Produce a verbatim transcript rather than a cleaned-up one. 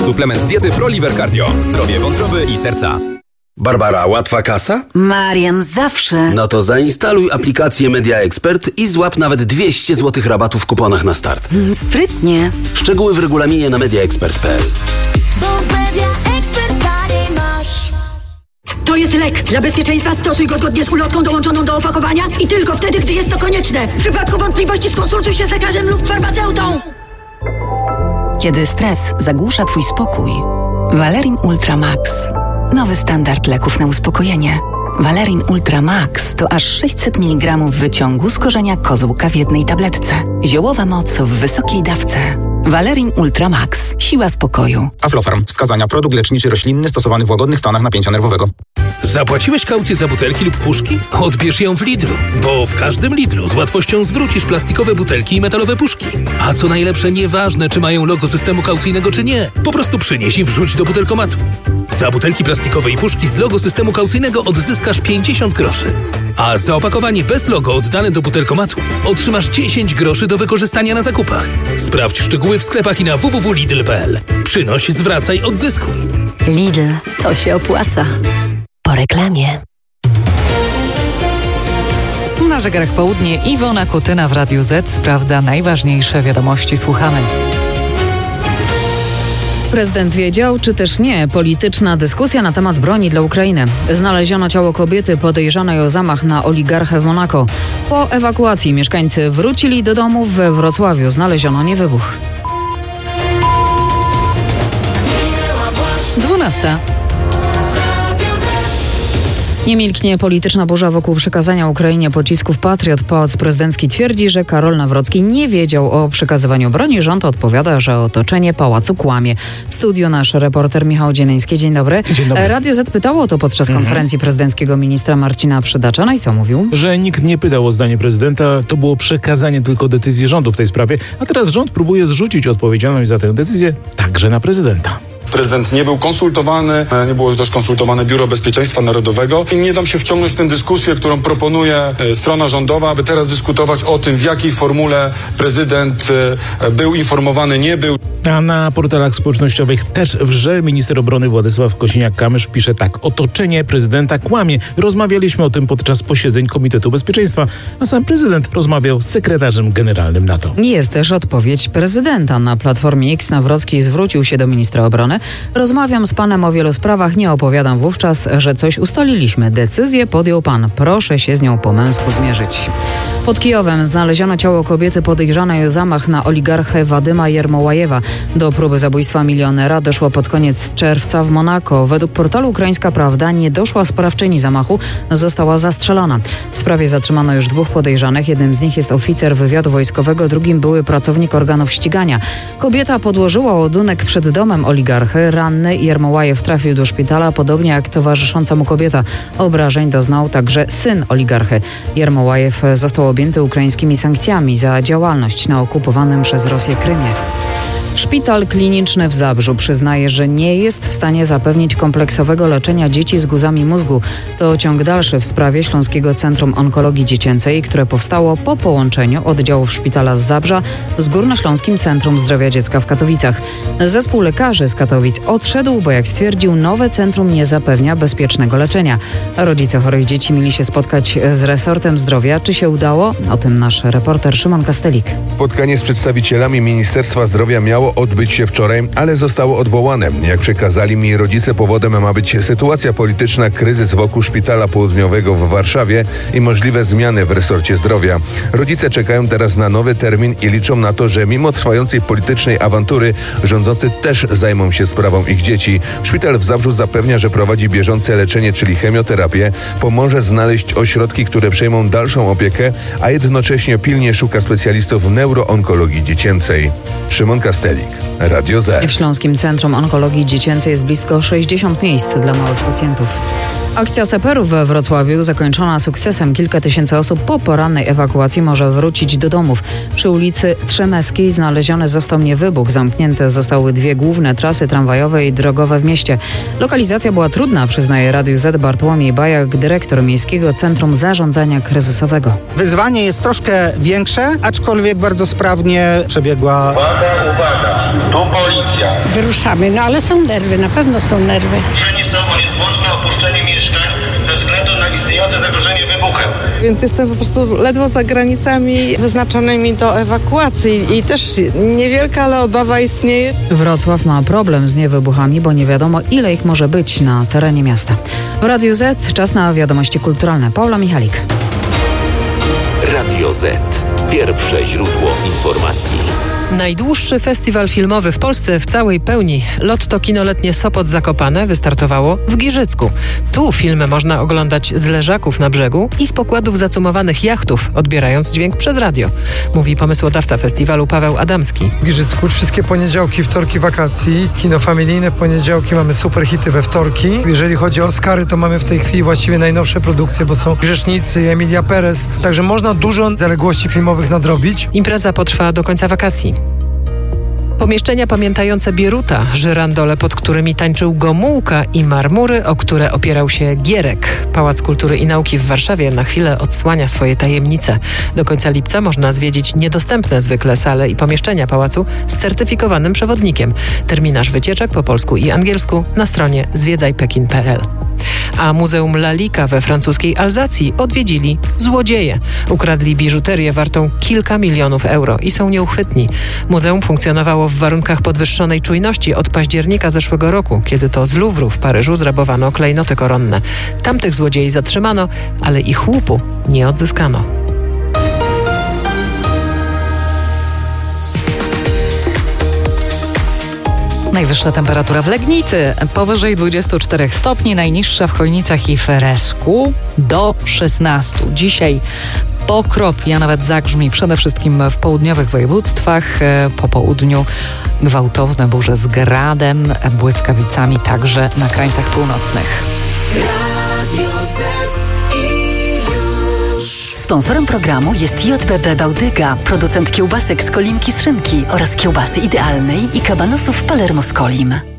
Suplement diety ProLiver Cardio. Zdrowie wątroby i serca. Barbara, łatwa kasa? Marian, zawsze. No to zainstaluj aplikację Media Expert i złap nawet dwieście złotych rabatu w kuponach na start. Sprytnie. Szczegóły w regulaminie na mediaexpert kropka p l. To jest lek. Dla bezpieczeństwa stosuj go zgodnie z ulotką dołączoną do opakowania i tylko wtedy, gdy jest to konieczne. W przypadku wątpliwości skonsultuj się z lekarzem lub farmaceutą. Kiedy stres zagłusza twój spokój, Valerin Ultra Max. Nowy standard leków na uspokojenie. Valerin Ultra Max to aż sześćset miligramów wyciągu z korzenia kozłka w jednej tabletce. Ziołowa moc w wysokiej dawce. Valerin Ultra Max. Siła spokoju. Aflofarm. Wskazania. Produkt leczniczy roślinny stosowany w łagodnych stanach napięcia nerwowego. Zapłaciłeś kaucję za butelki lub puszki? Odbierz ją w Lidlu, bo w każdym Lidlu z łatwością zwrócisz plastikowe butelki i metalowe puszki. A co najlepsze, nieważne czy mają logo systemu kaucyjnego czy nie. Po prostu przynieś i wrzuć do butelkomatu. Za butelki plastikowe i puszki z logo systemu kaucyjnego odzyskasz pięćdziesiąt groszy. A za opakowanie bez logo oddane do butelkomatu otrzymasz dziesięć groszy do wykorzystania na zakupach. Sprawdź szczegóły w sklepach i na w w w kropka lidl kropka p l. Przynoś, zwracaj, odzyskuj. Lidl, to się opłaca. Po reklamie. Na zegarach południe Iwona Kutyna w Radiu Z sprawdza najważniejsze wiadomości. Słuchamy. Prezydent wiedział, czy też nie? Polityczna dyskusja na temat broni dla Ukrainy. Znaleziono ciało kobiety podejrzanej o zamach na oligarchę w Monako. Po ewakuacji mieszkańcy wrócili do domów. We Wrocławiu znaleziono niewybuch. dwunasta. Nie milknie polityczna burza wokół przekazania Ukrainie pocisków Patriot. Pałac Prezydencki twierdzi, że Karol Nawrocki nie wiedział o przekazywaniu broni. Rząd odpowiada, że otoczenie pałacu kłamie. W studiu nasz reporter Michał Dzieleński. Dzień dobry. Dzień dobry. Radio Z pytało o to podczas mhm. konferencji prezydenckiego ministra Marcina Przydacza. No i co mówił? Że nikt nie pytał o zdanie prezydenta. To było przekazanie tylko decyzji rządu w tej sprawie. A teraz rząd próbuje zrzucić odpowiedzialność za tę decyzję także na prezydenta. Prezydent nie był konsultowany, nie było też konsultowane Biuro Bezpieczeństwa Narodowego i nie dam się wciągnąć w tę dyskusję, którą proponuje strona rządowa, aby teraz dyskutować o tym, w jakiej formule prezydent był informowany, nie był. A na portalach społecznościowych też wrze. Minister obrony Władysław Kosiniak-Kamysz pisze tak: otoczenie prezydenta kłamie. Rozmawialiśmy o tym podczas posiedzeń Komitetu Bezpieczeństwa, a sam prezydent rozmawiał z sekretarzem generalnym NATO. Jest też odpowiedź prezydenta. Na Platformie X Nawrocki zwrócił się do ministra obrony. Rozmawiam z panem o wielu sprawach, nie opowiadam wówczas, że coś ustaliliśmy. Decyzję podjął pan. Proszę się z nią po męsku zmierzyć. Pod Kijowem znaleziono ciało kobiety podejrzanej o zamach na oligarchę Wadyma Jermołajewa. Do próby zabójstwa milionera doszło pod koniec czerwca w Monako. Według portalu Ukraińska Prawda nie doszła sprawczyni zamachu, została zastrzelona. W sprawie zatrzymano już dwóch podejrzanych. Jednym z nich jest oficer wywiadu wojskowego, drugim były pracownik organów ścigania. Kobieta podłożyła ładunek przed domem oligarchy. Ranny Jermołajew trafił do szpitala, podobnie jak towarzysząca mu kobieta. Obrażeń doznał także syn oligarchy. Jermołajew został objęty ukraińskimi sankcjami za działalność na okupowanym przez Rosję Krymie. Szpital kliniczny w Zabrzu przyznaje, że nie jest w stanie zapewnić kompleksowego leczenia dzieci z guzami mózgu. To ciąg dalszy w sprawie Śląskiego Centrum Onkologii Dziecięcej, które powstało po połączeniu oddziałów szpitala z Zabrza z Górnośląskim Centrum Zdrowia Dziecka w Katowicach. Zespół lekarzy z Katowic odszedł, bo jak stwierdził, nowe centrum nie zapewnia bezpiecznego leczenia. Rodzice chorych dzieci mieli się spotkać z resortem zdrowia. Czy się udało? O tym nasz reporter Szymon Kastelik. Spotkanie z przedstawicielami Ministerstwa Zdrowia miało odbyć się wczoraj, ale zostało odwołane. Jak przekazali mi rodzice, powodem ma być sytuacja polityczna, kryzys wokół Szpitala Południowego w Warszawie i możliwe zmiany w resorcie zdrowia. Rodzice czekają teraz na nowy termin i liczą na to, że mimo trwającej politycznej awantury rządzący też zajmą się sprawą ich dzieci. Szpital w Zabrzu zapewnia, że prowadzi bieżące leczenie, czyli chemioterapię, pomoże znaleźć ośrodki, które przejmą dalszą opiekę, a jednocześnie pilnie szuka specjalistów w neuroonkologii dziecięcej. Szymon Kastelik, Radio Z. W Śląskim Centrum Onkologii Dziecięcej jest blisko sześćdziesiąt miejsc dla małych pacjentów. Akcja saperów we Wrocławiu zakończona sukcesem. Kilka tysięcy osób po porannej ewakuacji może wrócić do domów. Przy ulicy Trzemeskiej znaleziony został niewybuch. Zamknięte zostały dwie główne trasy tramwajowe i drogowe w mieście. Lokalizacja była trudna, przyznaje Radiu Z Bartłomiej Bajak, dyrektor Miejskiego Centrum Zarządzania Kryzysowego. Wyzwanie jest troszkę większe, aczkolwiek bardzo sprawnie przebiegła. Uwaga, uwaga, tu policja. ewakuacja. Wyruszamy, no ale są nerwy, na pewno są nerwy. Ruszenie z sobą niezwłoczne opuszczenie mieszkań ze względu na istniejące zagrożenie wybuchem. Więc jestem po prostu ledwo za granicami wyznaczonymi do ewakuacji i też niewielka, ale obawa istnieje. Wrocław ma problem z niewybuchami, bo nie wiadomo, ile ich może być na terenie miasta. W Radiu Z czas na wiadomości kulturalne. Paula Michalik. Radio Z. Pierwsze źródło informacji. Najdłuższy festiwal filmowy w Polsce w całej pełni. Lotto Kinoletnie Sopot Zakopane wystartowało w Giżycku. Tu filmy można oglądać z leżaków na brzegu i z pokładów zacumowanych jachtów, odbierając dźwięk przez radio. Mówi pomysłodawca festiwalu Paweł Adamski. W Giżycku wszystkie poniedziałki, wtorki wakacji. Kino familijne, poniedziałki mamy super hity we wtorki. Jeżeli chodzi o Oscary, to mamy w tej chwili właściwie najnowsze produkcje, bo są Grzesznicy, Emilia Perez. Także można dużo zaległości filmowych nadrobić. Impreza potrwa do końca wakacji. Pomieszczenia pamiętające Bieruta, żyrandole, pod którymi tańczył Gomułka i marmury, o które opierał się Gierek. Pałac Kultury i Nauki w Warszawie na chwilę odsłania swoje tajemnice. Do końca lipca można zwiedzić niedostępne zwykle sale i pomieszczenia pałacu z certyfikowanym przewodnikiem. Terminarz wycieczek po polsku i angielsku na stronie zwiedzaj pekin kropka p l. A Muzeum Lalika we francuskiej Alzacji odwiedzili złodzieje. Ukradli biżuterię wartą kilka milionów euro i są nieuchwytni. Muzeum funkcjonowało w warunkach podwyższonej czujności od października zeszłego roku, kiedy to z Louvru w Paryżu zrabowano klejnoty koronne. Tamtych złodziei zatrzymano, ale ich łupu nie odzyskano. Najwyższa temperatura w Legnicy powyżej dwudziestu czterech stopni, najniższa w Chojnicach i Feresku do szesnastu. Dzisiaj pokropi, a nawet zagrzmi przede wszystkim w południowych województwach. Po południu gwałtowne burze z gradem, błyskawicami także na krańcach północnych. Sponsorem programu jest J B B Bałtyga, producent kiełbasek z Kolimki z szynki oraz kiełbasy idealnej i kabanosów Palermo z Kolim.